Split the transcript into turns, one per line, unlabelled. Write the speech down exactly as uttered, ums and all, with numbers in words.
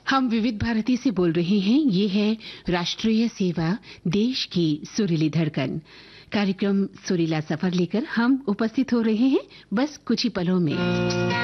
हम विविध भारती से बोल रहे हैं। ये है राष्ट्रीय सेवा, देश की सुरीली धड़कन। कार्यक्रम सुरीला सफर लेकर हम उपस्थित हो रहे हैं बस कुछ ही पलों में।